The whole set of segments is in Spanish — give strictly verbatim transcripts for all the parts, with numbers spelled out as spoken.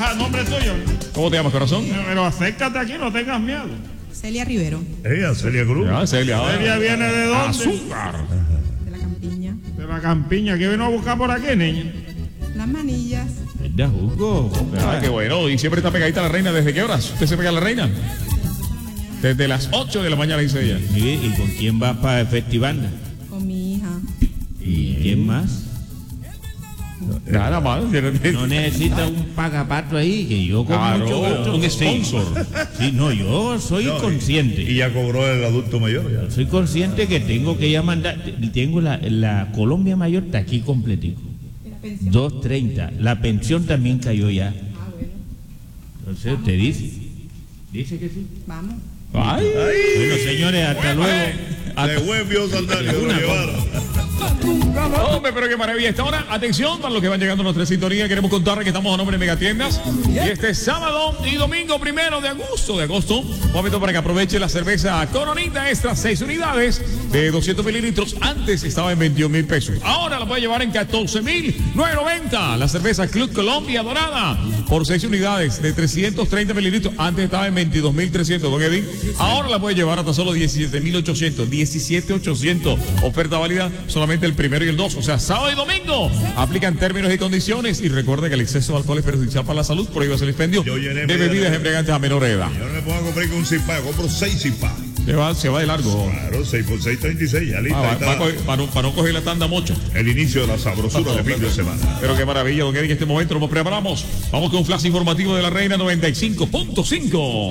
Ajá, nombre tuyo. ¿Cómo te llamas, corazón? Pero acércate aquí, no tengas miedo. Celia Rivero. Ella, Celia Cruz. Ya, Celia. Celia viene de dónde? Azúcar. De la Campiña. De la Campiña. ¿Qué vino a buscar por aquí, niña? Las manillas. ¿Verdad, Hugo? Ah, qué bueno. ¿Y siempre está pegadita la reina? ¿Desde qué horas usted se pega a la reina? Desde las ocho de la mañana, dice ella. ¿Y, y con quién va para el festival? Con mi hija. ¿Y quién más? Nada más. No necesita un pagapato ahí, que yo con Claro, mucho gusto. un Sí. sponsor. Sí, no, yo soy No, consciente. Y, y ya cobró el adulto mayor. Ya. Soy consciente que tengo que ya mandar. Tengo la, la Colombia Mayor, está aquí completico. dos treinta. La pensión también cayó ya. Ah, bueno. Entonces usted dice. Dice que sí. Vamos. Ay. Bueno, señores, hasta luego. De buen Dios Santario, lo Una llevaron. Hombre, pero qué maravilla. Esta hora, atención, para los que van llegando a nuestra sintonía, queremos contarles que estamos a nombre de Megatiendas. Y este sábado y domingo primero de agosto, de agosto, un momento para que aproveche la cerveza Coronita Extra, seis unidades de doscientos mililitros. Antes estaba en veintidós mil pesos. Ahora la puede llevar en catorce mil novecientos noventa. La cerveza Club Colombia Dorada por seis unidades de trescientos treinta mililitros. Antes estaba en veintidós mil trescientos, don Edwin. Ahora la puede llevar hasta solo diecisiete mil ochocientos. diecisiete mil ochocientos. Oferta válida solamente el primero y el dos. O sea, sábado y domingo. Aplican términos y condiciones. Y recuerde que el exceso de alcohol es perjudicial para la salud. Prohíbe el expendio Yo llené de media bebidas de- embriagantes a menor edad. Yo no me puedo comprar con un zipá, compro seis zipá. Se va, se va de largo. Claro, seis por seis, treinta y seis. Ya Ah, lista va- está va a coger- para, no, para no coger la tanda mocha. el inicio de la sabrosura de fin de semana. Pero qué maravilla, don Eddie, en este momento nos preparamos. Vamos con un flash informativo de la Reina noventa y cinco punto cinco.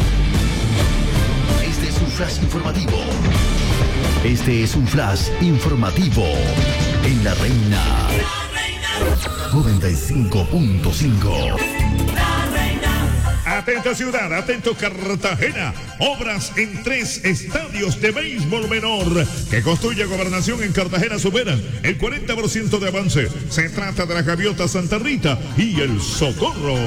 Este es un flash informativo. Este es un flash informativo en La Reina noventa y cinco punto cinco. Atento ciudad, atento Cartagena. Obras en tres estadios de béisbol menor que construye Gobernación en Cartagena superan el cuarenta por ciento de avance. Se trata de la Gaviota Santa Rita y el Socorro.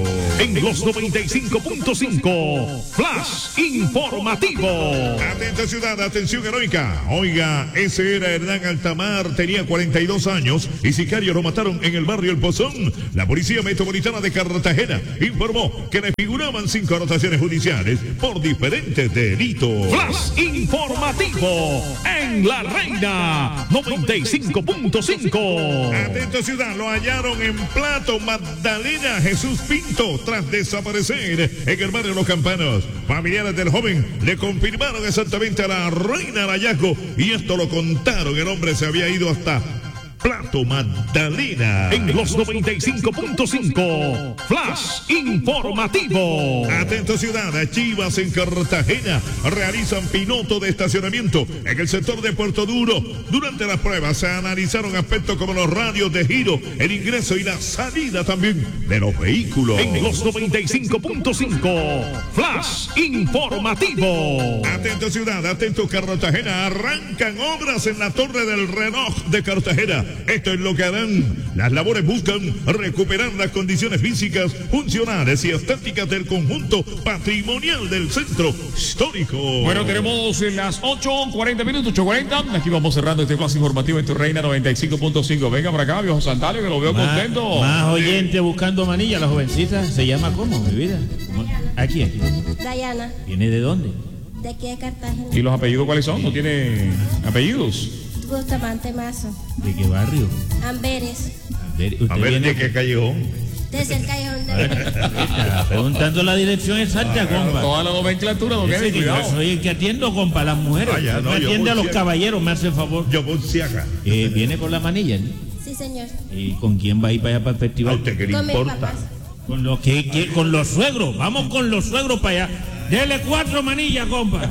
En los noventa y cinco punto cinco, Flash Informativo. Atento ciudad, atención heroica. Oiga, ese era Hernán Altamar, tenía cuarenta y dos años y sicarios lo mataron en el barrio El Pozón. La Policía Metropolitana de Cartagena informó que le figuraban cinco anotaciones judiciales por diferentes delitos. Flash Informativo en La Reina noventa y cinco punto cinco. Atento ciudad, lo hallaron en Plato Magdalena Jesús Pinto tras desaparecer en el barrio Los Campanos. Familiares del joven le confirmaron exactamente a la reina el hallazgo y esto lo contaron. El hombre se había ido hasta Plato Magdalena en los noventa y cinco punto cinco. Flash Informativo. Atento ciudad, Chivas en Cartagena realizan piloto de estacionamiento en el sector de Puerto Duro. Durante las pruebas se analizaron aspectos como los radios de giro, el ingreso y la salida también de los vehículos. En los noventa y cinco punto cinco. Flash Informativo. Atento ciudad, atento Cartagena. Arrancan obras en la torre del reloj de Cartagena. Esto es lo que harán. Las labores buscan recuperar las condiciones físicas, funcionales y estéticas del conjunto patrimonial del centro histórico. Bueno, tenemos las ocho cuarenta minutos, ocho cuarenta. Aquí vamos cerrando este flash informativo en tu Reina noventa y cinco punto cinco. Venga para acá, viejo Santario, que lo veo Más, contento. más oyente buscando manilla, la jovencita. ¿Se llama cómo, mi vida? Aquí, aquí. Dayana, ¿Viene de dónde? de aquí de Cartagena. ¿Y los apellidos cuáles son? ¿No tiene apellidos? Bustamante Mazo. ¿De qué barrio? Amberes. A ver, usted A ver viene de qué callejón. Desde el callejón de... Está preguntando la dirección exacta, compa. Toda la nomenclatura, don Ese Eddie, que yo cuidado. soy el que atiendo, compa, a las mujeres. Ah, ya, no, no, yo atiende a los voy- caballeros, me hace el favor. Yo voy si acá. Eh, viene por la manilla, ¿no? Sí, señor. ¿Y con quién va a ir para allá para el ¿A festival? usted qué le Con mis importa? papás. Con los que, que- con los suegros, vamos con los suegros para allá. Dele cuatro manillas, compa.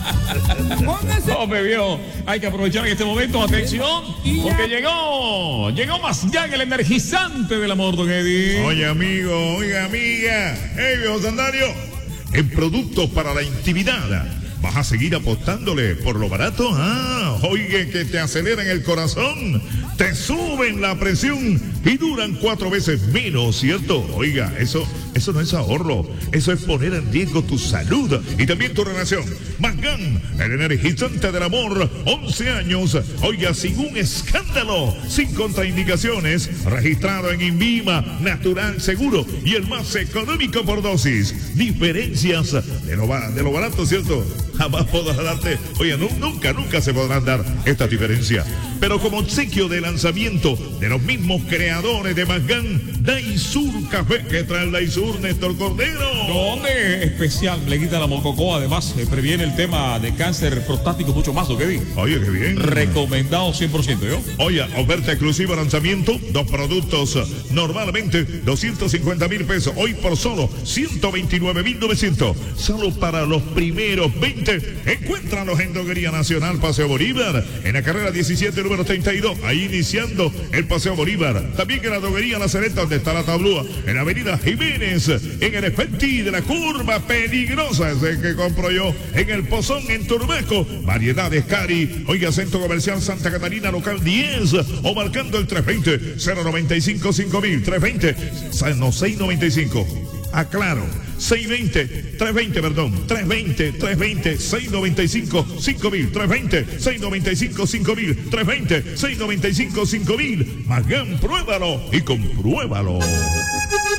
Hombre, viejo, hay que aprovechar en este momento, atención, porque llegó, llegó más ya el energizante del amor, don Eddie. Oye, amigo, oiga, amiga. Hey, viejo Sandario. En productos para la intimidad. ¿Vas a seguir apostándole por lo barato? Ah, oye, que te aceleran el corazón, te suben la presión y duran cuatro veces menos, ¿cierto? Oiga, eso eso no es ahorro, eso es poner en riesgo tu salud y también tu relación. Mangán, el energizante del amor, once años, oiga, sin un escándalo, sin contraindicaciones, registrado en INVIMA, natural, seguro y el más económico por dosis. Diferencias de lo, de lo barato, ¿cierto? Jamás podrás darte, oye, no, nunca, nunca se podrán dar esta diferencia. Pero como obsequio de lanzamiento de los mismos creadores de Mangán, Daisur Café, que trae el Daisur, Néstor Cordero. ¿Dónde? Especial, le quita la mococoa, además eh, previene el tema de cáncer prostático mucho más, ¿o qué vi? Oye, qué bien. Recomendado cien por ciento, ¿yo? Oye, oferta exclusiva lanzamiento, dos productos, normalmente doscientos cincuenta mil pesos, hoy por solo ciento veintinueve mil novecientos, solo para los primeros veinte. Encuéntranos en Droguería Nacional Paseo Bolívar, en la carrera diecisiete, número treinta y dos, ahí iniciando el Paseo Bolívar. También en la Droguería La Sereta, donde está la tablúa, en la avenida Jiménez, en el Espenti de la curva peligrosa, ese que compro yo, en el Pozón, en Turbaco, variedades Cari, oiga, Centro Comercial Santa Catarina, local diez, o marcando el tres veinte, cero noventa y cinco, cinco mil, tres veinte, no, seis noventa y cinco. Aclaro, seis veinte, tres veinte, perdón, tres veinte, tres veinte, seis noventa y cinco, cinco mil, tres veinte, seis noventa y cinco, cinco mil, tres veinte, seis noventa y cinco, cinco mil. Mangán, pruébalo y compruébalo.